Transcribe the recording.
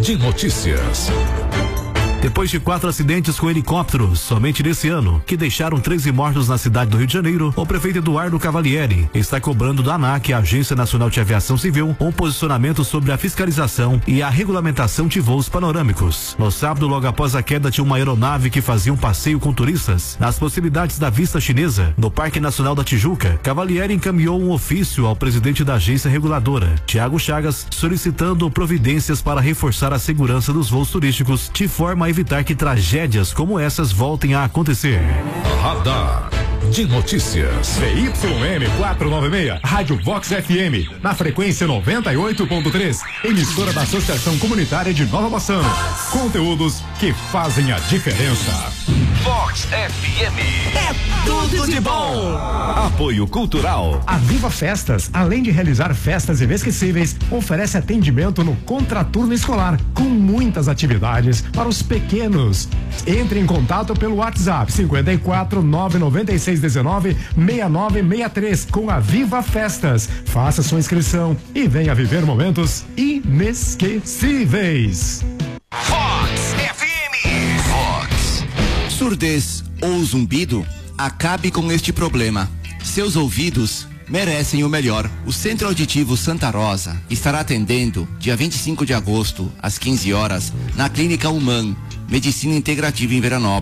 de notícias. Depois de 4 acidentes com helicópteros, somente nesse ano, que deixaram 13 mortos na cidade do Rio de Janeiro, o prefeito Eduardo Cavalieri está cobrando da ANAC, a Agência Nacional de Aviação Civil, um posicionamento sobre a fiscalização e a regulamentação de voos panorâmicos. No sábado, logo após a queda de uma aeronave que fazia um passeio com turistas nas proximidades da Vista Chinesa, no Parque Nacional da Tijuca, Cavalieri encaminhou um ofício ao presidente da agência reguladora, Tiago Chagas, solicitando providências para reforçar a segurança dos voos turísticos de forma a evitar que tragédias como essas voltem a acontecer. Radar de notícias. CYM 496, Rádio Vox FM, na frequência 98.3, emissora da Associação Comunitária de Nova Maçã. Conteúdos que fazem a diferença. Vox FM. É tudo de bom. Apoio Cultural. A Viva Festas, além de realizar festas inesquecíveis, oferece atendimento no contraturno escolar, com muitas atividades para os pequenos. Entre em contato pelo WhatsApp 54 996 19 6963 com a Viva Festas. Faça sua inscrição e venha viver momentos inesquecíveis. Vox FM. Vox. Surdez ou zumbido? Acabe com este problema. Seus ouvidos merecem o melhor. O Centro Auditivo Santa Rosa estará atendendo dia 25 de agosto, às 15 horas, na Clínica Human, Medicina Integrativa em Veranópolis.